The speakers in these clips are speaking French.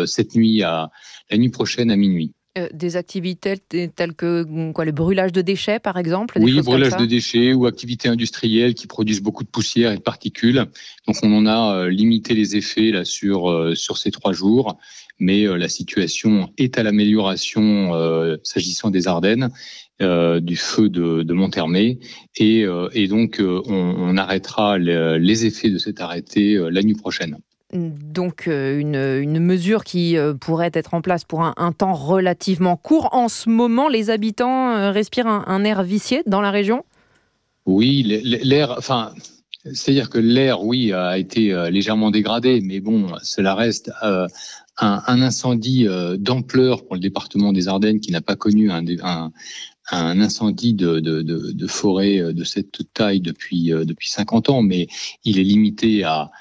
la nuit prochaine à minuit. Des activités telles que le brûlage de déchets, par exemple? Oui, brûlage de déchets ou activités industrielles qui produisent beaucoup de poussière et de particules. Donc, on en a limité les effets là sur ces 3 jours. Mais la situation est à l'amélioration s'agissant des Ardennes, du feu de Monthermé. Et donc, on arrêtera les effets de cet arrêté la nuit prochaine. Donc une mesure qui pourrait être en place pour un temps relativement court. En ce moment, les habitants respirent un air vicié dans la région ? Oui, l'air... c'est-à-dire que l'air, oui, a été légèrement dégradé, mais bon, cela reste un incendie d'ampleur pour le département des Ardennes qui n'a pas connu un incendie de forêt de cette taille depuis 50 ans, mais il est limité à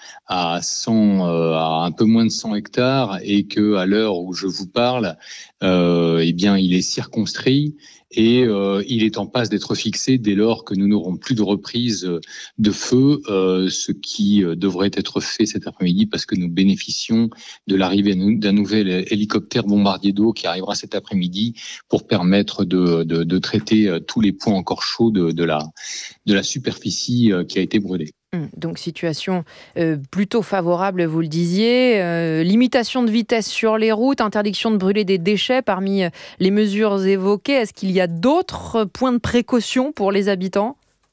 un peu moins de 100 hectares et que à l'heure où je vous parle, il est circonscrit. Et il est en passe d'être fixé dès lors que nous n'aurons plus de reprise de feu, ce qui devrait être fait cet après-midi parce que nous bénéficions de l'arrivée d'un nouvel hélicoptère bombardier d'eau qui arrivera cet après-midi pour permettre de traiter tous les points encore chauds de la superficie qui a été brûlée. Donc situation plutôt favorable, vous le disiez. Limitation de vitesse sur les routes, interdiction de brûler des déchets parmi les mesures évoquées. Est-ce qu'il y a d'autres points de précaution pour les habitants ?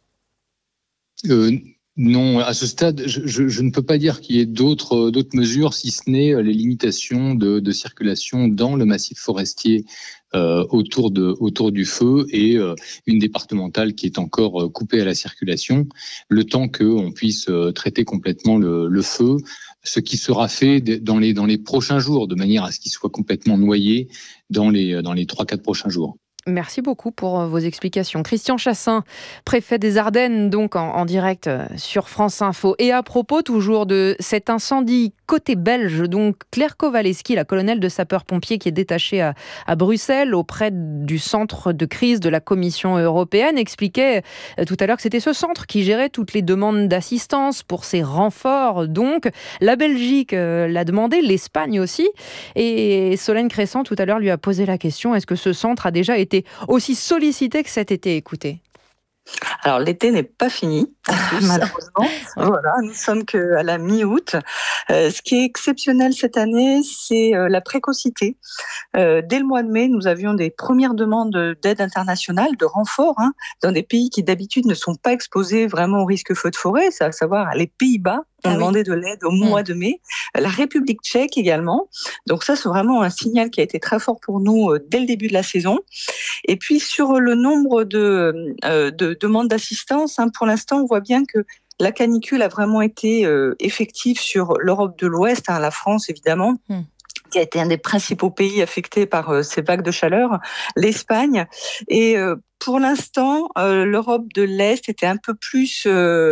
Non, à ce stade, je ne peux pas dire qu'il y ait d'autres mesures, si ce n'est les limitations de circulation dans le massif forestier autour du feu et une départementale qui est encore coupée à la circulation, le temps qu'on puisse traiter complètement le feu, ce qui sera fait dans les prochains jours, de manière à ce qu'il soit complètement noyé dans les 3-4 prochains jours. Merci beaucoup pour vos explications. Christian Chassin, préfet des Ardennes, donc en direct sur France Info. Et à propos toujours de cet incendie côté belge, donc Claire Kowaleski, la colonelle de sapeurs-pompiers qui est détachée à Bruxelles auprès du centre de crise de la Commission européenne, expliquait tout à l'heure que c'était ce centre qui gérait toutes les demandes d'assistance pour ces renforts. Donc la Belgique l'a demandé, l'Espagne aussi. Et Solène Crescent tout à l'heure lui a posé la question, est-ce que ce centre a déjà été aussi sollicité que cet été? Écoutez. Alors l'été n'est pas fini, malheureusement. Voilà, nous sommes qu'à la mi-août. Ce qui est exceptionnel cette année, c'est la précocité. Dès le mois de mai, nous avions des premières demandes d'aide internationale, de renfort, dans des pays qui d'habitude ne sont pas exposés vraiment au risque feu de forêt, c'est à savoir les Pays-Bas ont demandé de l'aide au mois de mai, la République tchèque également. Donc ça, c'est vraiment un signal qui a été très fort pour nous dès le début de la saison. Et puis sur le nombre de demandes d'assistance, pour l'instant, on voit bien que la canicule a vraiment été effective sur l'Europe de l'Ouest, la France évidemment, qui a été un des principaux pays affectés par ces vagues de chaleur, l'Espagne. Et pour l'instant, l'Europe de l'Est était un peu plus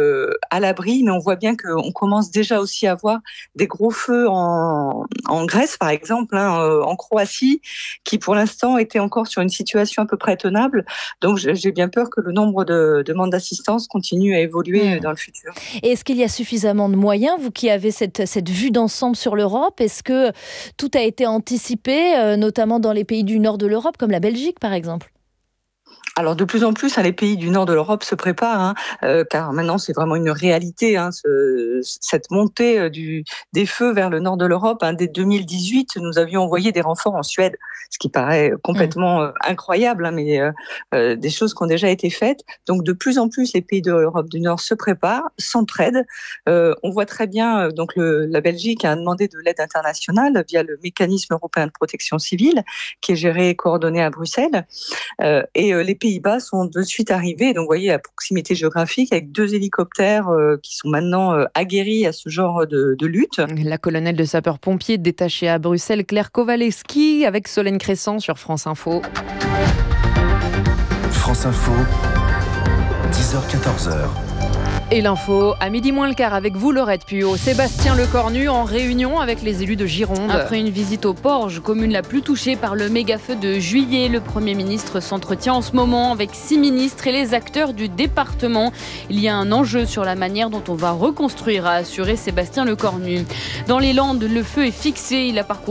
à l'abri, mais on voit bien qu'on commence déjà aussi à voir des gros feux en Grèce, par exemple, en Croatie, qui pour l'instant était encore sur une situation à peu près tenable. Donc j'ai bien peur que le nombre de demandes d'assistance continue à évoluer dans le futur. Et est-ce qu'il y a suffisamment de moyens, vous qui avez cette vue d'ensemble sur l'Europe? Est-ce que tout a été anticipé, notamment dans les pays du nord de l'Europe, comme la Belgique, par exemple? Alors de plus en plus, les pays du nord de l'Europe se préparent, car maintenant c'est vraiment une réalité, cette montée des feux vers le nord de l'Europe. Dès 2018, nous avions envoyé des renforts en Suède, ce qui paraît complètement incroyable, mais des choses qui ont déjà été faites. Donc de plus en plus, les pays de l'Europe du Nord se préparent, s'entraident. On voit très bien, donc la Belgique a demandé de l'aide internationale via le mécanisme européen de protection civile, qui est géré et coordonné à Bruxelles. Et les Pays-Bas sont de suite arrivés, donc vous voyez, à proximité géographique, avec 2 hélicoptères qui sont maintenant aguerris à ce genre de lutte. La colonelle de sapeurs-pompiers détachée à Bruxelles, Claire Kowaleski, avec Solène Crescent sur France Info. France Info, 10h-14h. Et l'info à 12:15 avec vous, Laurette Puot. Sébastien Lecornu en réunion avec les élus de Gironde. Après une visite au Porge, commune la plus touchée par le méga-feu de juillet, le Premier ministre s'entretient en ce moment avec 6 ministres et les acteurs du département. Il y a un enjeu sur la manière dont on va reconstruire, a assuré Sébastien Lecornu. Dans les Landes, le feu est fixé. Il a parcouru